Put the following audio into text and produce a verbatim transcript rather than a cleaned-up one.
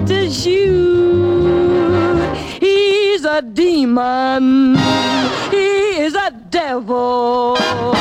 to shoot. He's a demon. He is a devil.